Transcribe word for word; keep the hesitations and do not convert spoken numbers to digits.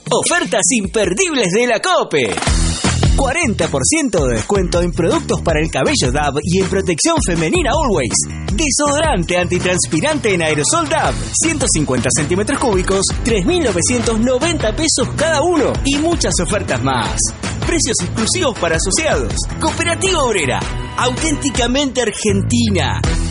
Ofertas imperdibles de la COPE. cuarenta por ciento de descuento en productos para el cabello D A V y en protección femenina Always. Desodorante antitranspirante en aerosol D A V, ciento cincuenta centímetros cúbicos, tres mil novecientos noventa pesos cada uno. Y muchas ofertas más. Precios exclusivos para asociados. Cooperativa Obrera, auténticamente argentina.